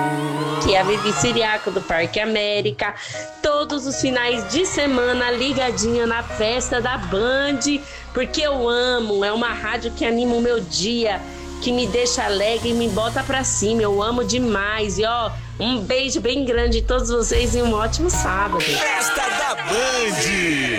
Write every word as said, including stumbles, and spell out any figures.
Que é a Vivi Siriaco do Parque América. Todos os finais de semana ligadinha na festa da Band, porque eu amo, é uma rádio que anima o meu dia, que me deixa alegre e me bota pra cima. Eu amo demais. E ó, um beijo bem grande a todos vocês e um ótimo sábado. Festa da Band.